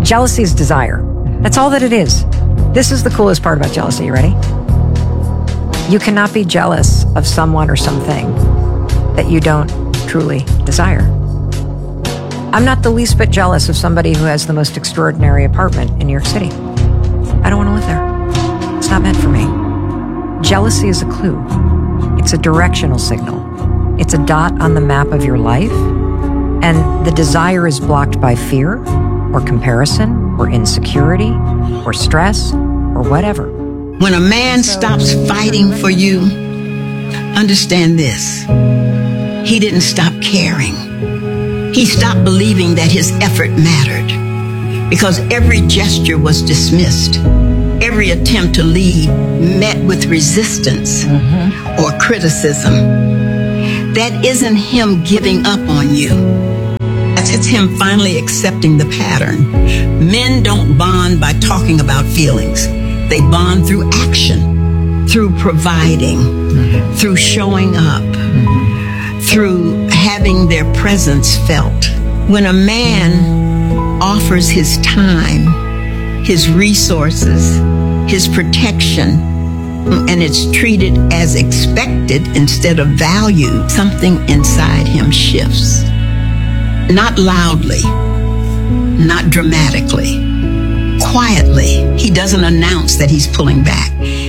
Jealousy is desire. That's all that it is. This is the coolest part about jealousy. You ready? You cannot be jealous of someone or something that you don't truly desire. I'm not the least bit jealous of somebody who has the most extraordinary apartment in New York City. I don't want to live there. It's not meant for me. Jealousy is a clue. It's a directional signal. It's a dot on the map of your life, and the desire is blocked by fear or comparison or insecurity or stress or whatever. When a man stops fighting for you, understand this. He didn't stop caring. He stopped believing that his effort mattered because every gesture was dismissed. Every attempt to lead met with resistance or criticism. That isn't him giving up on you. It's him finally accepting the pattern. Men don't bond by talking about feelings. They bond through action, through providing, through showing up, through having their presence felt. When a man offers his time, his resources, his protection, and it's treated as expected instead of valued, something inside him shifts. Not loudly, not dramatically. Quietly, he doesn't announce that he's pulling back.